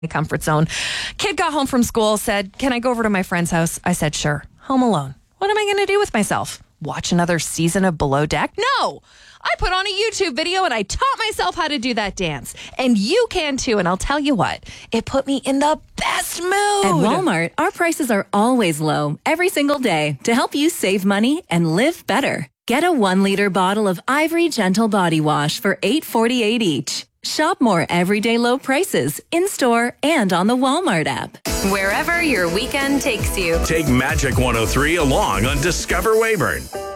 comfort zone. Kid got home from school, said, "Can I go over to my friend's house?" I said, "Sure." Home alone. What am I going to do with myself? Watch another season of Below Deck? No! I put on a YouTube video and I taught myself how to do that dance. And you can too. And I'll tell you what, it put me in the best mood. At Walmart, our prices are always low every single day to help you save money and live better. Get a 1-liter bottle of Ivory Gentle Body Wash for $8.48 each. Shop more everyday low prices in-store and on the Walmart app. Wherever your weekend takes you. Take Magic 103 along on Discover Weyburn.